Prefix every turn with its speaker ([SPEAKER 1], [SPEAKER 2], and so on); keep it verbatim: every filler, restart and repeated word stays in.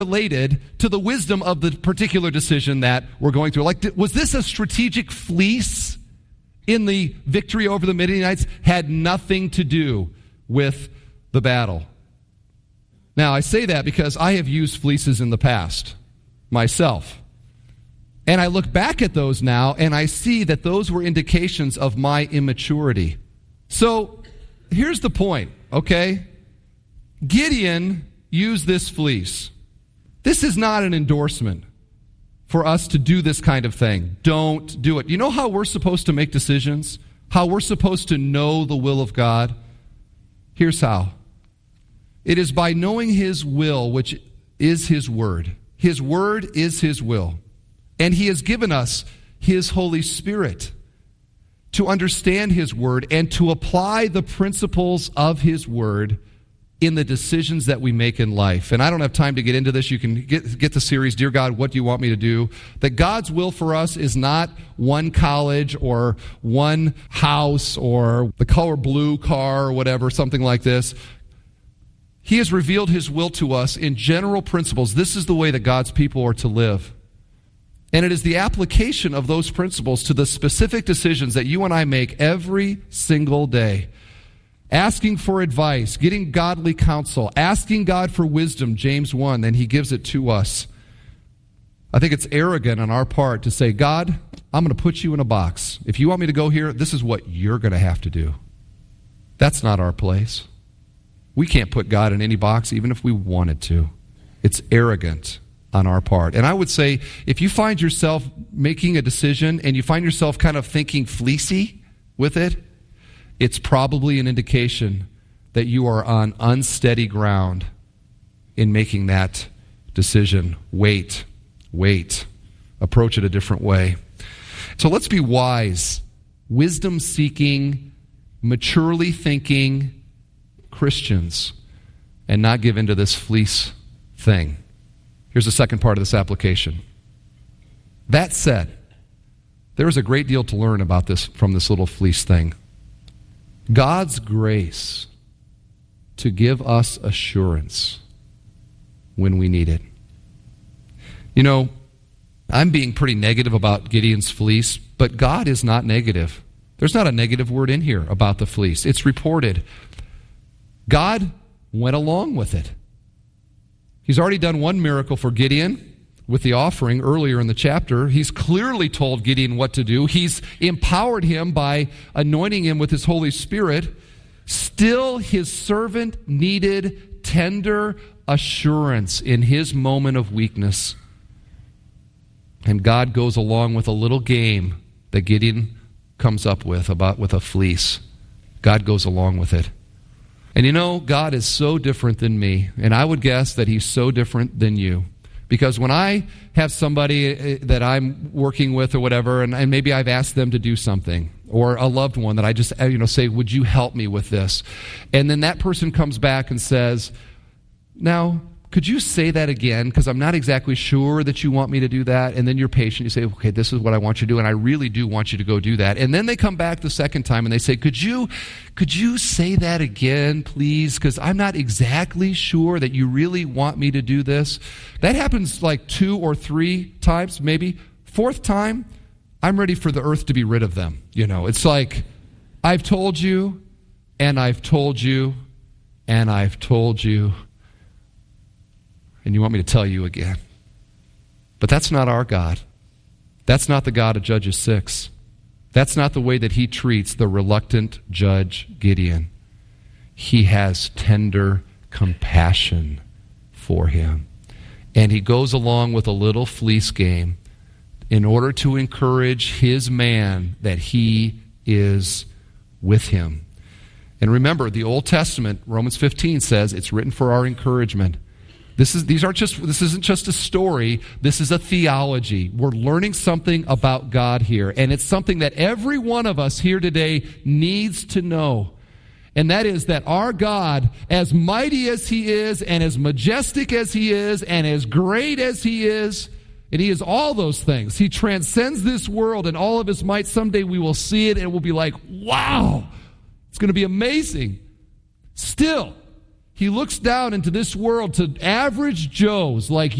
[SPEAKER 1] related to the wisdom of the particular decision that we're going through. Like, was this a strategic fleece in the victory over the Midianites? Had nothing to do with the battle. Now, I say that because I have used fleeces in the past myself. And I look back at those now, and I see that those were indications of my immaturity. So, here's the point, okay? Gideon used this fleece. This is not an endorsement for us to do this kind of thing. Don't do it. You know how we're supposed to make decisions? How we're supposed to know the will of God? Here's how. It is by knowing His will, which is His word. His word is His will. And He has given us His Holy Spirit to understand His word and to apply the principles of His word in the decisions that we make in life. And I don't have time to get into this. You can get, get the series, Dear God, What Do You Want Me to Do? That God's will for us is not one college or one house or the color blue car or whatever, something like this. He has revealed His will to us in general principles. This is the way that God's people are to live. And it is the application of those principles to the specific decisions that you and I make every single day. Asking for advice, getting godly counsel, asking God for wisdom, James one, and He gives it to us. I think it's arrogant on our part to say, God, I'm going to put you in a box. If you want me to go here, this is what you're going to have to do. That's not our place. We can't put God in any box, even if we wanted to. It's arrogant on our part. And I would say, if you find yourself making a decision and you find yourself kind of thinking fleecy with it, it's probably an indication that you are on unsteady ground in making that decision. Wait, wait. Approach it a different way. So let's be wise, wisdom-seeking, maturely thinking Christians and not give into this fleece thing. Here's the second part of this application. That said, there is a great deal to learn about this from this little fleece thing. God's grace to give us assurance when we need it. You know, I'm being pretty negative about Gideon's fleece, but God is not negative. There's not a negative word in here about the fleece. It's reported. God went along with it. He's already done one miracle for Gideon with the offering earlier in the chapter. He's clearly told Gideon what to do. He's empowered him by anointing him with His Holy Spirit. Still, his servant needed tender assurance in his moment of weakness. And God goes along with a little game that Gideon comes up with about with a fleece. God goes along with it. And you know, God is so different than me, and I would guess that He's so different than you. Because when I have somebody that I'm working with or whatever, and, and maybe I've asked them to do something, or a loved one that I just you know say, would you help me with this? And then that person comes back and says, now, could you say that again? Because I'm not exactly sure that you want me to do that. And then you're patient. You say, okay, this is what I want you to do, and I really do want you to go do that. And then they come back the second time and they say, could you, could you say that again, please? Because I'm not exactly sure that you really want me to do this. That happens like two or three times, maybe. Fourth time, I'm ready for the earth to be rid of them. You know, it's like, I've told you, and I've told you, and I've told you, and you want me to tell you again. But that's not our God. That's not the God of Judges six. That's not the way that He treats the reluctant judge Gideon. He has tender compassion for him. And He goes along with a little fleece game in order to encourage His man that He is with him. And remember, the Old Testament, Romans fifteen says, it's written for our encouragement. This is these aren't just this isn't just a story, this is a theology. We're learning something about God here, and it's something that every one of us here today needs to know. And that is that our God, as mighty as He is, and as majestic as He is, and as great as He is, and He is all those things. He transcends this world and all of His might. Someday we will see it and we'll be like, wow, it's going to be amazing. Still, He looks down into this world to average Joes like